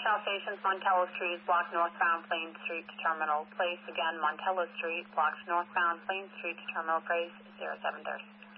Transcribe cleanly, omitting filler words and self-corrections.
South Stations, Montello Street, blocked northbound Plain Street to Terminal Place. Again, Montello Street, blocked northbound Plain Street to Terminal Place, 0730.